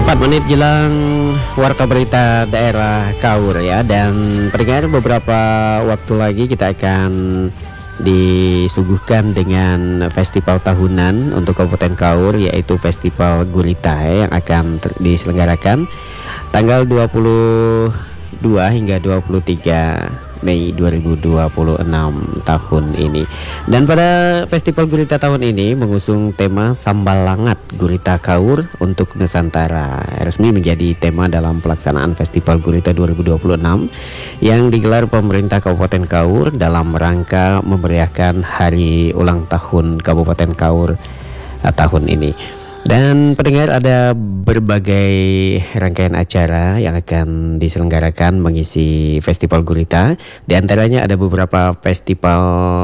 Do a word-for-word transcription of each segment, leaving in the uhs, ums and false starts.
Empat menit jelang warta berita daerah Kaur ya. Dan pendengar, beberapa waktu lagi kita akan disuguhkan dengan festival tahunan untuk Kabupaten Kaur, yaitu Festival Gurita ya, yang akan ter- diselenggarakan tanggal dua puluh dua hingga dua puluh tiga Mei dua ribu dua puluh enam tahun ini. Dan pada Festival Gurita tahun ini mengusung tema Sambal Langat Gurita Kaur untuk Nusantara, resmi menjadi tema dalam pelaksanaan Festival Gurita dua ribu dua puluh enam yang digelar pemerintah Kabupaten Kaur dalam rangka memeriahkan hari ulang tahun Kabupaten Kaur uh, tahun ini. Dan pendengar, ada berbagai rangkaian acara yang akan diselenggarakan mengisi Festival Gurita. Di antaranya ada beberapa festival,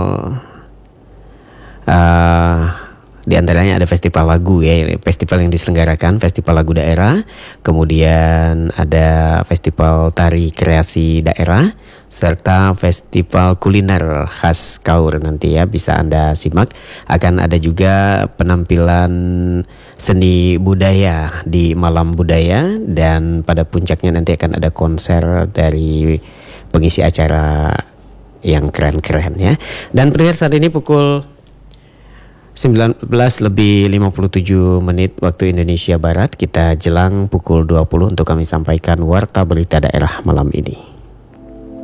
uh, di antaranya ada festival lagu ya, festival yang diselenggarakan, festival lagu daerah. Kemudian ada festival tari kreasi daerah, serta festival kuliner khas Kaur nanti ya, bisa Anda simak. Akan ada juga penampilan seni budaya di Malam Budaya, dan pada puncaknya nanti akan ada konser dari pengisi acara yang keren-keren ya. Dan pendengar, saat ini pukul sembilan belas lebih lima puluh tujuh menit waktu Indonesia Barat. Kita jelang pukul dua puluh untuk kami sampaikan warta berita daerah malam ini.